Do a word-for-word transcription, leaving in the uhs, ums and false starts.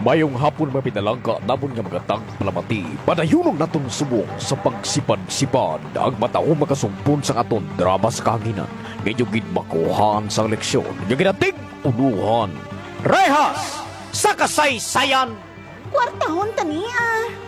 Mayong hapon mapinalangka namon nga magatang palamati. Padayunog naton subong sa pagsipad-sipad ang matao makasumpon sa aton drama sa kahanginan. Ngayon gidmakuhan sa leksyon. Nga ginatig unuhan. Rehas sa kasaysayan. Kwartahon tani ah.